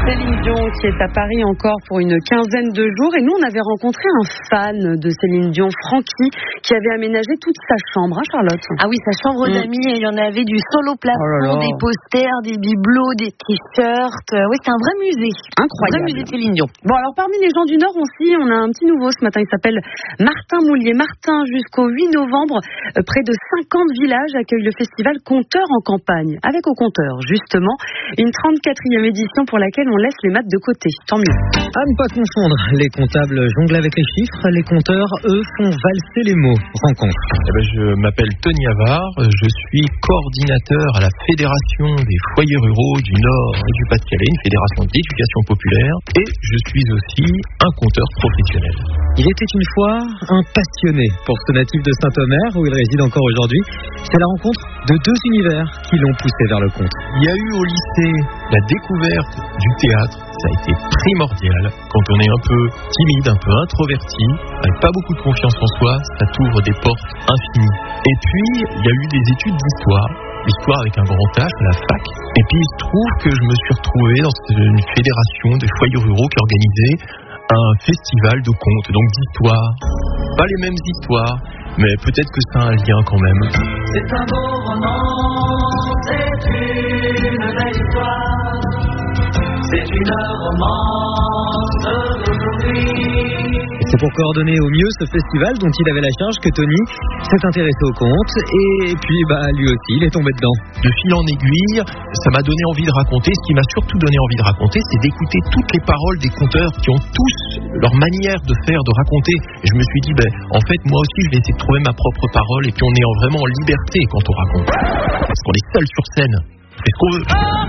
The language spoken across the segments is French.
Céline Dion qui est à Paris encore pour une quinzaine de jours. Et nous, on avait rencontré un fan de Céline Dion, Francky, qui avait aménagé toute sa chambre, hein, Charlotte? Ah oui, sa chambre d'amis, et il y en avait du sol au plafond, des posters, des bibelots, des t-shirts. Oui, c'est un vrai musée. Incroyable. Un vrai musée de Céline Dion. Bon, alors parmi les gens du Nord aussi, on a un petit nouveau ce matin. Il s'appelle Martin Moulier. Martin, jusqu'au 8 novembre, près de 50 villages accueillent le festival Conteur en campagne. Avec au compteur, justement, une 34e édition pour laquelle on laisse les maths de côté. Tant mieux. À ne pas confondre, les comptables jonglent avec les chiffres, les compteurs, eux, font valser les mots. Rencontre. Je m'appelle Tony Havard, je suis coordinateur à la Fédération des foyers ruraux du Nord et du Pas-de-Calais, une fédération d'éducation populaire, et je suis aussi un conteur professionnel. Il était une fois un passionné pour ce natif de Saint-Omer, où il réside encore aujourd'hui. C'est la rencontre de deux univers qui l'ont poussé vers le conte. Il y a eu au lycée la découverte du théâtre. Ça a été primordial. Quand on est un peu timide, un peu introverti, avec pas beaucoup de confiance en soi, ça t'ouvre des portes infinies. Et puis, il y a eu des études d'histoire. L'histoire avec un grand H à la fac. Et puis, il se trouve que je me suis retrouvé dans une fédération des foyers ruraux qui organisait un festival de contes, donc d'histoires. Pas les mêmes histoires, mais peut-être que ça a un lien quand même. C'est un beau roman, c'est une belle histoire, c'est une romance d'aujourd'hui. C'est pour coordonner au mieux ce festival dont il avait la charge que Tony s'est intéressé au conte, et puis lui aussi, il est tombé dedans. De fil en aiguille, ça m'a donné envie de raconter. Ce qui m'a surtout donné envie de raconter, c'est d'écouter toutes les paroles des conteurs qui ont tous leur manière de faire, de raconter. Et je me suis dit, en fait, moi aussi, je vais essayer de trouver ma propre parole, et puis on est vraiment en liberté quand on raconte. Parce qu'on est seul sur scène. On fait ce qu'on veut.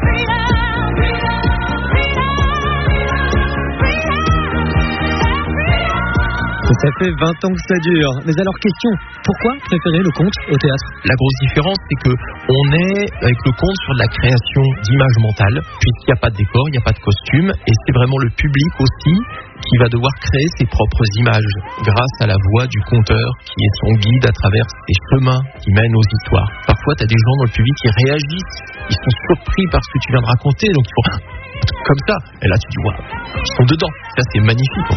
Ça fait 20 ans que ça dure. Mais alors, question, pourquoi préférer le conte au théâtre? La grosse différence, c'est que on est avec le conte sur de la création d'images mentales, puisqu'il n'y a pas de décor, il n'y a pas de costume, et c'est vraiment le public aussi qui va devoir créer ses propres images grâce à la voix du conteur qui est son guide à travers ces chemins qui mènent aux histoires. Parfois, tu as des gens dans le public qui réagissent, ils sont surpris par ce que tu viens de raconter, donc ils font comme ça. Et là, tu dis, waouh, ils sont dedans. Ça, c'est magnifique.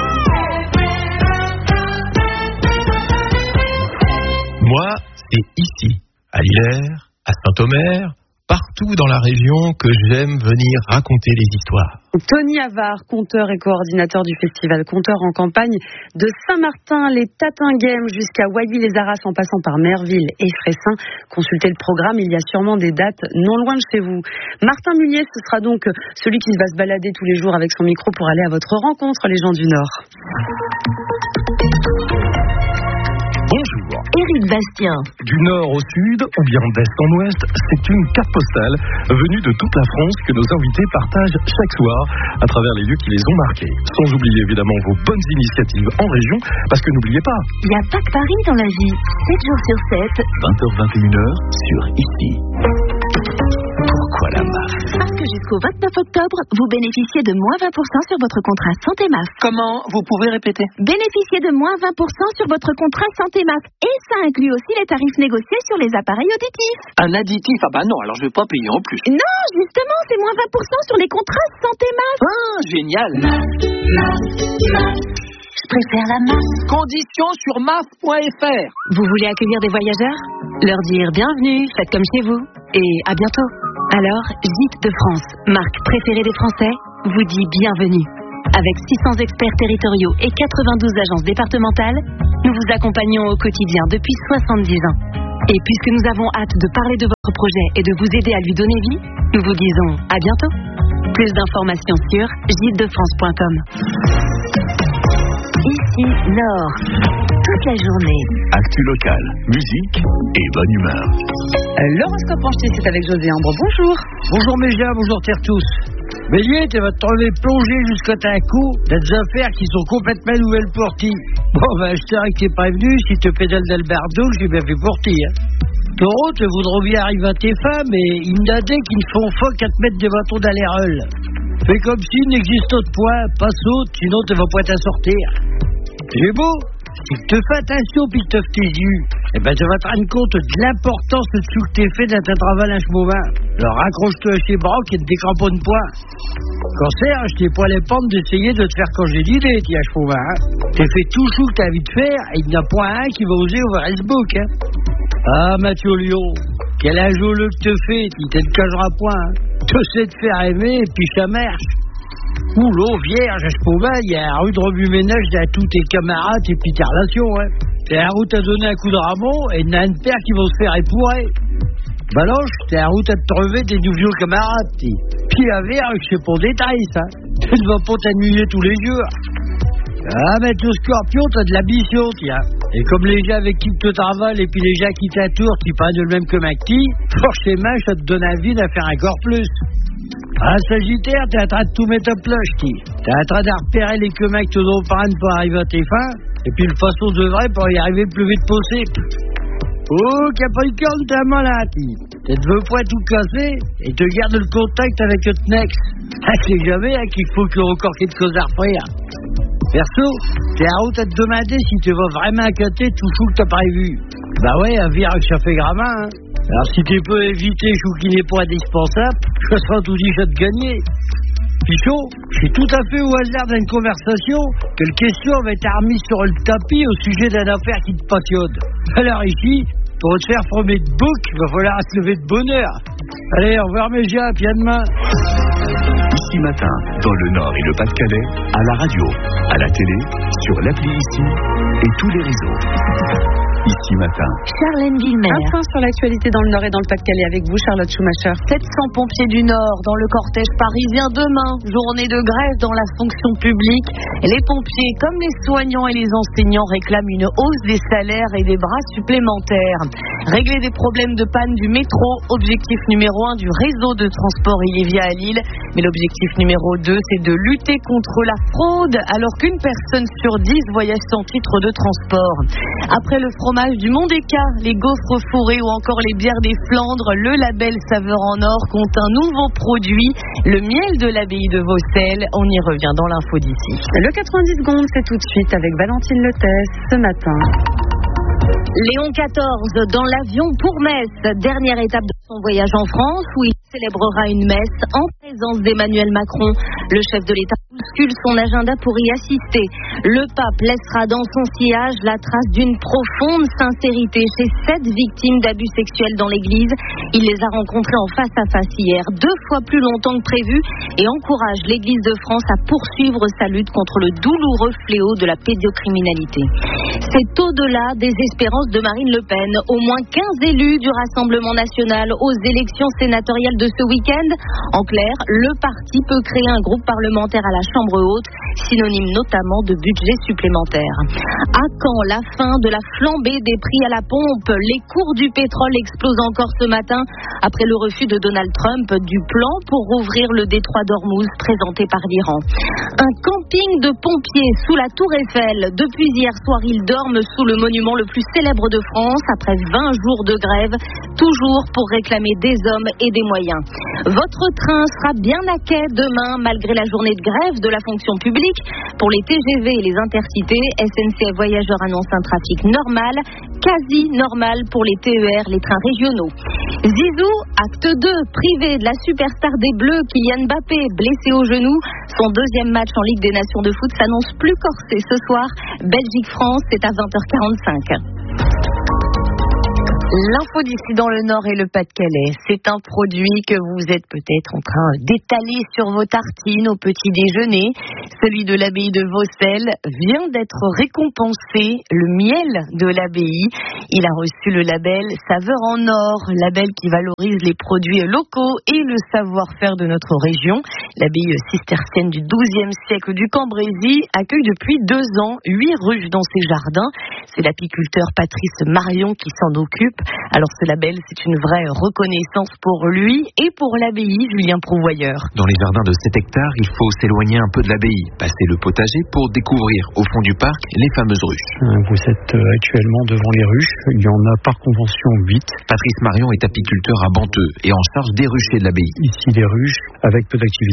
Moi, c'est ici, à Lillers, à Saint-Omer, partout dans la région que j'aime venir raconter les histoires. Tony Havard, conteur et coordinateur du festival Conteur en campagne de Saint-Martin, les Tatinguèmes jusqu'à Wailly-les-Arras en passant par Merville et Fressin. Consultez le programme, il y a sûrement des dates non loin de chez vous. Martin Moulier, ce sera donc celui qui va se balader tous les jours avec son micro pour aller à votre rencontre, les gens du Nord. Bonjour. Éric Bastien. Du nord au sud, ou bien d'est en ouest, c'est une carte postale venue de toute la France que nos invités partagent chaque soir à travers les lieux qui les ont marqués. Sans oublier évidemment vos bonnes initiatives en région, parce que n'oubliez pas, Il n'y a pas que Paris dans la vie. 7 jours sur 7. 20h-21h sur ici. Pourquoi la MAF? Parce que jusqu'au 29 octobre, vous bénéficiez de moins 20% sur votre contrat Santé MAF. Comment? Vous pouvez répéter? Bénéficiez de moins 20% sur votre contrat Santé MAF. Et ça inclut aussi les tarifs négociés sur les appareils auditifs. Un additif? Ah bah non, alors je vais pas payer en plus. Non, justement, c'est moins 20% sur les contrats Santé MAF. Ah, génial. Je préfère la MAF. Conditions sur maf.fr. Vous voulez accueillir des voyageurs? Leur dire bienvenue, faites comme chez vous. Et à bientôt. Alors, Gîtes de France, marque préférée des Français, vous dit bienvenue. Avec 600 experts territoriaux et 92 agences départementales, nous vous accompagnons au quotidien depuis 70 ans. Et puisque nous avons hâte de parler de votre projet et de vous aider à lui donner vie, nous vous disons à bientôt. Plus d'informations sur gîtesdefrance.com. Ici, Nord. Toute la journée. Actu locale, musique et bonne humeur. L'horoscope en ch'ti, c'est avec José Ambre. Bonjour. Bonjour Méja, bonjour Terre tous. Bélier, tu vas te trouver plongé jusqu'à ta cou dans des affaires qui sont complètement nouvelles pour ti. Bon, je t'aurais que t'es prévenu, si tu pédales d'Alberto, j'ai bien fait pour ti. Taureau, te voudront bien arriver à tes femmes et ils me dadaient qu'ils font phoque à te mettre des bâtons dans les rôles. Fais comme s'il n'existe autre point, pas saute, sinon tu vas pas t'en sortir. C'est beau. Si tu te fais attention puis que tu ouvres tes yeux, tu vas te rendre compte de l'importance de ce que tu fais dans ton travail en ce moment. Alors accroche-toi chez Brock et te décramponne pas. Cancer, je t'ai pas les pentes d'essayer de te faire congédier, tiens, Chauvin. Hein. T'as fait tout chou que t'as envie de faire et il n'y en a point un qui va oser ouvrir Facebook. Hein. Ah, Mathieu Lyon, quel injoleux que te fais, tu te cagera point. Hein. Tu sais te faire aimer et puis ça marche. Oulô, vierge, Chauvin, il y a un rue de remue-ménage à tous tes camarades et puis tes relations. Hein. T'es la route à donner un coup de rameau et il y en a une paire qui vont se faire épourer. Baloche, t'es la route à te trouver des nouveaux camarades, petit. Puis à vierge, c'est pour détail, ça. Tu ne vas pas t'ennuyer tous les jours. Ah, mais le Scorpion, t'as de l'ambition, tiens. Et comme les gens avec qui tu travailles et puis les gens qui t'entourent, tu parles le même que Macti, forcément, ça te donne envie d'en faire encore plus. Ah, Sagittaire, t'es en train de tout mettre à plat, t'es en train de repérer les chemins que tu dois prendre pour arriver à tes fins, et puis le façon de vrai pour y arriver le plus vite possible. Oh, Capricorne, t'es malade. Tu ne veux pas tout casser et te garde le contact avec le Tnex. Ah, c'est jamais hein, qu'il faut qu'il y ait encore quelque chose à refaire. Perso, t'es en route à te demander si tu vas vraiment accater tout chou que t'as prévu. Bah ouais, un virage ça fait gramin. Hein. Alors si tu peux éviter chou qui n'est pas indispensable, ça sera tout dit ça de gagner. Pichot, je suis tout à fait au hasard d'une conversation. Quelle question va être remise sur le tapis au sujet d'une affaire qui te passionne. Alors ici, pour te faire promettre de bouc, il va falloir se lever de bonne heure. Allez, au revoir mes gars, puis à demain. Ici Matin, dans le Nord et le Pas-de-Calais, à la radio, à la télé, sur l'appli Ici et tous les réseaux. Ici Matin. Charlène Villemer. Un point sur l'actualité dans le Nord et dans le Pas-de-Calais avec vous, Charlotte Schumacher. 700 pompiers du Nord dans le cortège parisien demain. Journée de grève dans la fonction publique. Les pompiers, comme les soignants et les enseignants, réclament une hausse des salaires et des bras supplémentaires. Régler des problèmes de panne du métro, objectif numéro 1 du réseau de transport Illévia à Lille. Mais l'objectif numéro 2, c'est de lutter contre la fraude, alors qu'une personne sur 10 voyage sans titre de transport. Après le fromage du Mont-des-Cas, les gaufres fourrées ou encore les bières des Flandres, le label Saveur en Or compte un nouveau produit, le miel de l'abbaye de Vaucelles. On y revient dans l'info d'ici. Le 90 secondes, c'est tout de suite avec Valentine Lettès ce matin. Léon XIV dans l'avion pour Metz, dernière étape de son voyage en France où il célébrera une messe en présence d'Emmanuel Macron. Le chef de l'État bouscule son agenda pour y assister. Le pape laissera dans son sillage la trace d'une profonde sincérité chez 7 victimes d'abus sexuels dans l'église. Il les a rencontrées en face à face hier, 2 fois plus longtemps que prévu, et encourage l'église de France à poursuivre sa lutte contre le douloureux fléau de la pédocriminalité. C'est au-delà des espérances de Marine Le Pen. Au moins 15 élus du Rassemblement national aux élections sénatoriales de ce week-end. En clair, le parti peut créer un groupe parlementaire à la Chambre haute, synonyme notamment de budget supplémentaire. À quand la fin de la flambée des prix à la pompe? Les cours du pétrole explosent encore ce matin après le refus de Donald Trump du plan pour rouvrir le détroit d'Ormuz présenté par l'Iran. Un camping de pompiers sous la Tour Eiffel. Depuis hier soir, ils dorment sous le monument le plus célèbre de France après 20 jours de grève, toujours pour réclamer des hommes et des moyens. Votre train sera bien à quai demain malgré la journée de grève de la fonction publique. Pour les TGV et les intercités, SNCF Voyageurs annonce un trafic normal, quasi normal pour les TER, les trains régionaux. Zizou, acte 2, privé de la superstar des Bleus, Kylian Mbappé, blessé au genou. Son deuxième match en Ligue des Nations de foot s'annonce plus corsé ce soir. Belgique-France, c'est à 20h45. L'info d'ici dans le Nord et le Pas-de-Calais, c'est un produit que vous êtes peut-être en train d'étaler sur vos tartines au petit déjeuner. Celui de l'abbaye de Vaucelles vient d'être récompensé, le miel de l'abbaye. Il a reçu le label Saveur en Or, label qui valorise les produits locaux et le savoir-faire de notre région. L'abbaye cistercienne du XIIe siècle du Cambrésis accueille depuis 2 ans 8 ruches dans ses jardins. C'est l'apiculteur Patrice Marion qui s'en occupe. Alors ce label, c'est une vraie reconnaissance pour lui et pour l'abbaye, Julien Prouvoyeur. Dans les jardins de 7 hectares, il faut s'éloigner un peu de l'abbaye, passer le potager pour découvrir au fond du parc les fameuses ruches. Vous êtes actuellement devant les ruches, il y en a par convention 8. Patrice Marion est apiculteur à Banteux et en charge des ruchers de l'abbaye. Ici les ruches, avec peu d'activité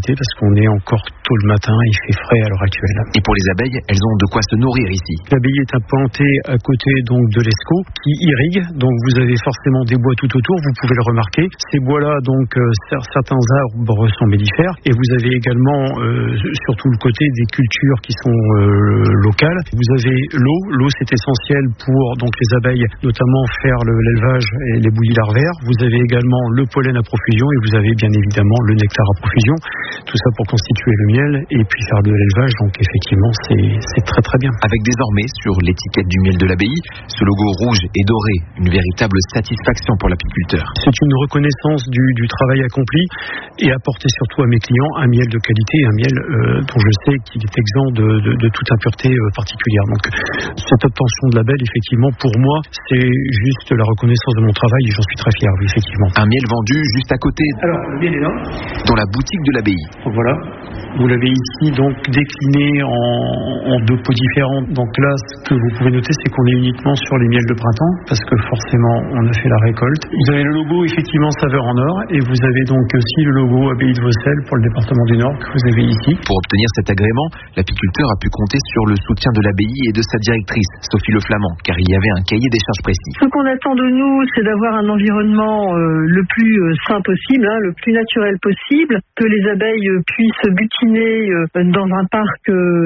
profiter parce qu'on est encore tôt le matin, il fait frais à l'heure actuelle. Et pour les abeilles, elles ont de quoi se nourrir ici. L'abbaye est implantée à côté donc de l'Escaut qui irrigue, donc vous avez forcément des bois tout autour, vous pouvez le remarquer. Ces bois-là, donc certains arbres sont mellifères et vous avez également sur tout le côté des cultures qui sont locales. Vous avez l'eau c'est essentiel pour donc les abeilles, notamment faire l'élevage et les bouillies larvaires. Vous avez également le pollen à profusion et vous avez bien évidemment le nectar à profusion. Tout ça pour constituer le miel et puis faire de l'élevage. Donc effectivement, c'est très très bien. Avec désormais sur l'étiquette du miel de l'abbaye, ce logo rouge et doré, une véritable satisfaction pour l'apiculteur. C'est une reconnaissance du travail accompli et apporter surtout à mes clients un miel de qualité, un miel dont je sais qu'il est exempt de toute impureté particulière. Donc cette obtention de label, effectivement, pour moi, c'est juste la reconnaissance de mon travail et j'en suis très fier, oui, effectivement. Un miel vendu juste à côté. Alors, le miel est là. Dans la boutique de l'abbaye. Voilà. Vous l'avez ici donc décliné en deux pots différents. Donc là, ce que vous pouvez noter, c'est qu'on est uniquement sur les miels de printemps parce que forcément, on a fait la récolte. Vous avez le logo effectivement saveur en or et vous avez donc aussi le logo abbaye de Vaucelles pour le département du Nord que vous avez ici. Pour obtenir cet agrément, l'apiculteur a pu compter sur le soutien de l'abbaye et de sa directrice, Sophie Le Flamand, car il y avait un cahier des charges précis. Ce qu'on attend de nous, c'est d'avoir un environnement le plus sain possible, le plus naturel possible, que les abeilles puissent butiner dans un parc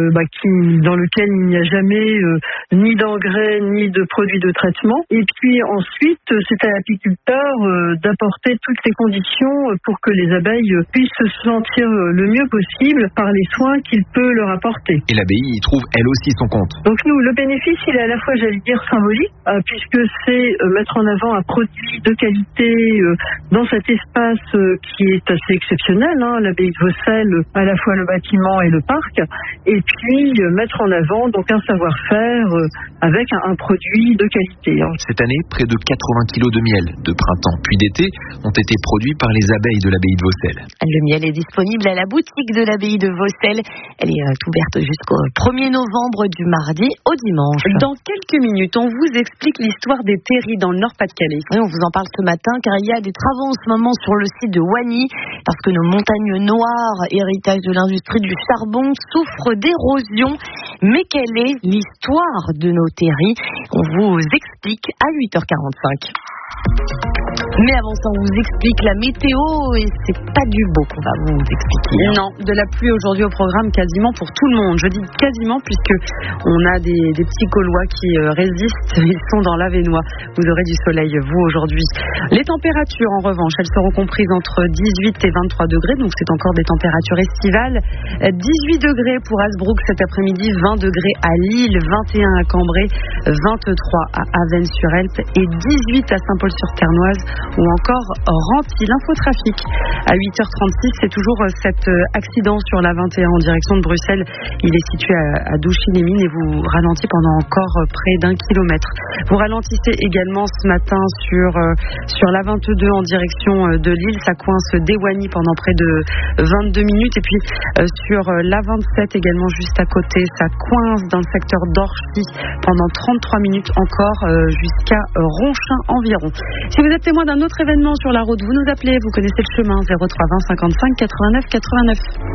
dans lequel il n'y a jamais ni d'engrais ni de produits de traitement. Et puis ensuite, c'est à l'apiculteur d'apporter toutes les conditions pour que les abeilles puissent se sentir le mieux possible par les soins qu'il peut leur apporter. Et l'abbaye y trouve elle aussi son compte. Donc nous, le bénéfice, il est à la fois, j'allais dire, symbolique, puisque c'est mettre en avant un produit de qualité dans cet espace qui est assez exceptionnel, l'abbaye de Vaucelles, à la fois le bâtiment et le parc, et puis mettre en avant donc un savoir-faire avec un produit de qualité. Cette année, près de 80 kilos de miel de printemps puis d'été ont été produits par les abeilles de l'abbaye de Vaucelles. Le miel est disponible à la boutique de l'abbaye de Vaucelles. Elle est ouverte jusqu'au 1er novembre du mardi au dimanche. Dans quelques minutes, on vous explique l'histoire des terris dans le Nord-Pas-de-Calais. Oui, on vous en parle ce matin car il y a des travaux en ce moment sur le site de Wagny parce que nos montagnes noires, héritage de l'industrie du charbon, souffrent d'érosion. Mais quelle est l'histoire de nos terris? On vous explique à 8h45. Mais avant ça, on vous explique la météo et c'est pas du beau qu'on va vous expliquer. Non, de la pluie aujourd'hui au programme quasiment pour tout le monde. Je dis quasiment puisque on a des petits Gaulois qui résistent. Ils sont dans l'Avesnois. Vous aurez du soleil, vous, aujourd'hui. Les températures, en revanche, elles seront comprises entre 18 et 23 degrés. Donc c'est encore des températures estivales. 18 degrés pour Hasbrook cet après-midi, 20 degrés à Lille, 21 à Cambrai, 23 à Avesnes-sur-Helpe et 18 à Saint-Paul-sur-Ternoise ou encore Renty. L'infotrafic à 8h36, c'est toujours cet accident sur la 21 en direction de Bruxelles. Il est situé à Douchy-les-Mines et vous ralentissez pendant encore près d'1 kilomètre. Vous ralentissez également ce matin sur la 22 en direction de Lille. Ça coince d'Ewany pendant près de 22 minutes. Et puis sur la 27 également juste à côté, ça coince dans le secteur d'Orchy pendant 33 minutes encore jusqu'à Ronchin environ. Si vous êtes témoin d'un autre événement sur la route, vous nous appelez, vous connaissez le chemin, 03 20 55 89 89.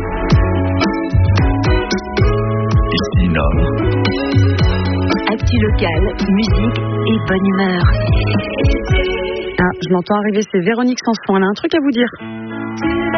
Ici Nord. Actu locale, musique et bonne humeur. Ah, je l'entends arriver, c'est Véronique Sanson. Elle a un truc à vous dire.